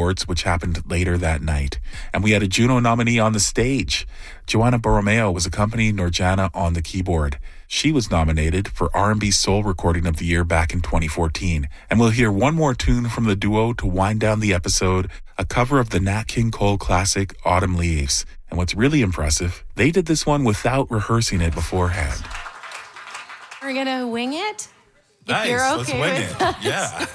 Awards, which happened later that night. And we had a Juno nominee on the stage. Joanna Borromeo was accompanying Norjana on the keyboard. She was nominated for R&B Soul Recording of the Year back in 2014. And we'll hear one more tune from the duo to wind down the episode, a cover of the Nat King Cole classic, Autumn Leaves. And what's really impressive, they did this one without rehearsing it beforehand. We're going to wing it? Nice. If you're okay Let's wing with it. that. Yeah.